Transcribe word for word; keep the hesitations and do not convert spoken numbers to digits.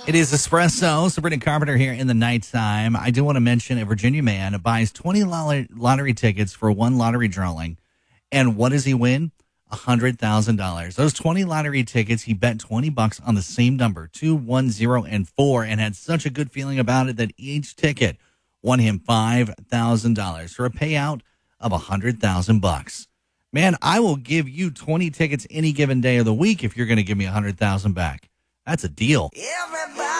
It is Espresso. Sabrina Carpenter here in the nighttime. I do want to mention a Virginia man buys twenty lottery tickets for one lottery drawing. And what does he win? one hundred thousand dollars. Those twenty lottery tickets, he bet twenty bucks on the same number, two, one, zero, and four, and had such a good feeling about it that each ticket won him five thousand dollars for a payout of one hundred thousand bucks. Man, I will give you twenty tickets any given day of the week if you're going to give me one hundred thousand back. That's a deal. Everybody.